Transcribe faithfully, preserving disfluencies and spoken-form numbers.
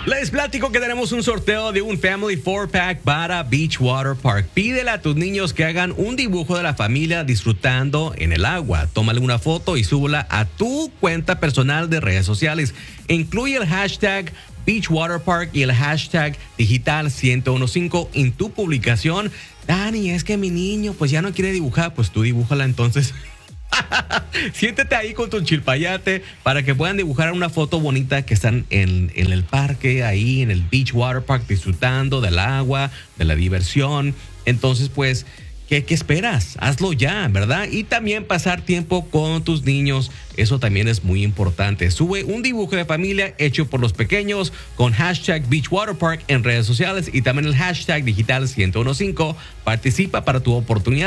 Les platico que tenemos un sorteo de un Family four pack para Beach Water Park. Pídele a tus niños que hagan un dibujo de la familia disfrutando en el agua. Tómale una foto y súbela a tu cuenta personal de redes sociales. Incluye el hashtag Beach Water Park y el hashtag Digital uno diez cinco en tu publicación. Dani, es que mi niño pues ya no quiere dibujar, pues tú dibújala entonces. Siéntete ahí con tu chilpayate para que puedan dibujar una foto bonita que están en, en el parque, ahí en el Beach Water Park, disfrutando del agua, de la diversión. Entonces, pues, ¿qué, qué esperas? Hazlo ya, ¿verdad? Y también pasar tiempo con tus niños. Eso también es muy importante. Sube un dibujo de familia hecho por los pequeños con hashtag Beach Water Park en redes sociales y también el hashtag Digital uno diez cinco. Participa para tu oportunidad